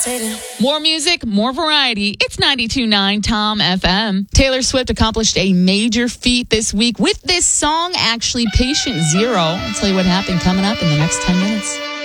More music, more variety. It's 92.9 Tom FM. Taylor Swift accomplished a major feat this week with this song, actually, Patient Zero. I'll tell you what happened coming up in the next 10 minutes.